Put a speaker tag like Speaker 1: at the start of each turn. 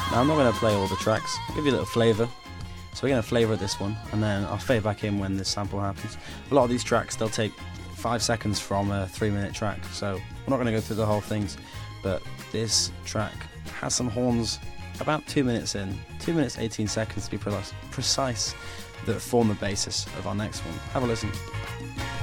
Speaker 1: Now I'm not going to play all the tracks, I'll give you a little flavour. So we're going to flavour this one, and then I'll fade back in when this sample happens. A lot of these tracks, they'll take 5 seconds from a 3-minute track, so we're not going to go through the whole things, but this track has some horns about 2 minutes in, 2 minutes 18 seconds to be precise, that form the basis of our next one. Have a listen.